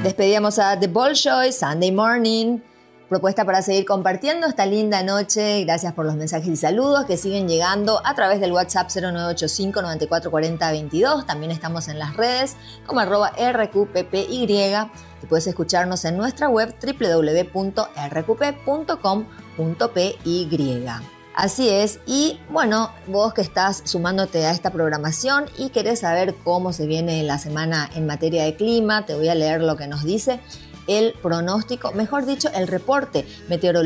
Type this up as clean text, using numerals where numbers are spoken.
Despedíamos a The Bolshoi, Sunday Morning. Propuesta para seguir compartiendo esta linda noche. Gracias por los mensajes y saludos que siguen llegando a través del WhatsApp 0985 9440 22. También estamos en las redes como @rqppy. Y puedes escucharnos en nuestra web www.rqp.com.py. Así es, y bueno, vos que estás sumándote a esta programación y querés saber cómo se viene la semana en materia de clima, te voy a leer lo que nos dice el pronóstico, mejor dicho, el reporte meteorológico